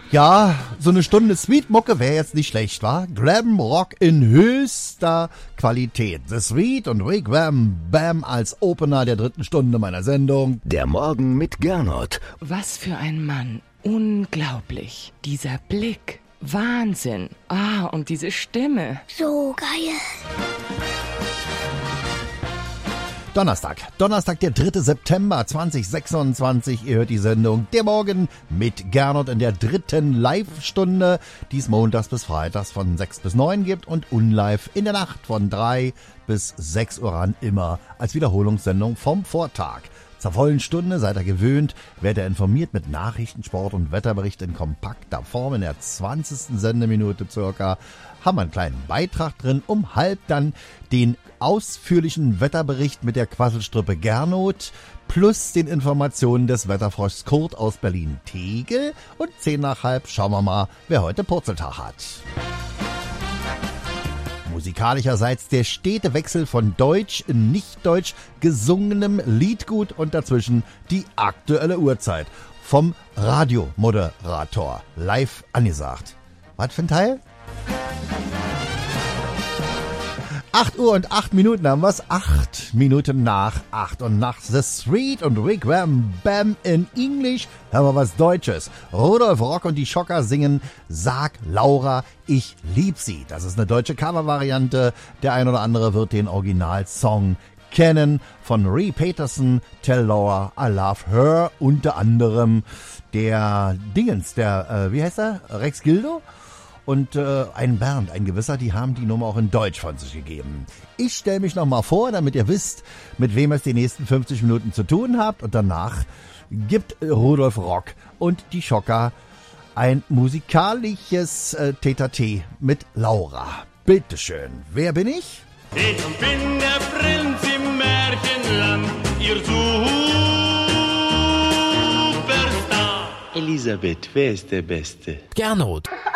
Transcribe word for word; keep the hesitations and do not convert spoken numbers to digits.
Ja, so eine Stunde Sweet-Mucke wäre jetzt nicht schlecht, wa? Glam-Rock in höchster Qualität. The Sweet und Wigwam Bam als Opener der dritten Stunde meiner Sendung. Der Morgen mit Gernot. Was für ein Mann. Unglaublich. Dieser Blick. Wahnsinn. Ah, und diese Stimme. So geil. Donnerstag, Donnerstag, der dritte September zweitausendsechsundzwanzig. Ihr hört die Sendung Der Morgen mit Gernot in der dritten Live-Stunde, die es montags bis freitags von sechs bis neun gibt und unlive in der Nacht von drei bis sechs Uhr an, immer als Wiederholungssendung vom Vortag. Zur vollen Stunde seid ihr gewöhnt, werdet ihr informiert mit Nachrichten, Sport und Wetterbericht in kompakter Form. In der zwanzigsten Sendeminute circa haben wir einen kleinen Beitrag drin, um halb dann den ausführlichen Wetterbericht mit der Quasselstrippe Gernot plus den Informationen des Wetterfroschs Kurt aus Berlin-Tegel und zehn nach halb schauen wir mal, wer heute Purzeltag hat. Musikalischerseits der stete Wechsel von Deutsch in Nicht-Deutsch gesungenem Liedgut und dazwischen die aktuelle Uhrzeit vom Radiomoderator live angesagt. Was für ein Teil? acht Uhr und acht Minuten haben wir's. acht Minuten nach acht und nach The Sweet und Wigwam Bam in English hören wir was Deutsches. Rudolf Rock und die Schocker singen Sag Laura, ich lieb sie. Das ist eine deutsche Covervariante. Der ein oder andere wird den Originalsong kennen von Ray Peterson, Tell Laura I Love Her. Unter anderem der Dingens, der, äh, wie heißt er? Rex Gildo? Und äh, ein Bernd, ein Gewisser, die haben die Nummer auch in Deutsch von sich gegeben. Ich stelle mich nochmal vor, damit ihr wisst, mit wem ihr es die nächsten fünfzig Minuten zu tun habt. Und danach gibt Rudolf Rock und die Schocker ein musikalisches äh, Tete-a-Tete mit Laura. Bitteschön, wer bin ich? Ich bin der Prinz im Märchenland, ihr Superstar. Elisabeth, wer ist der Beste? Gernot.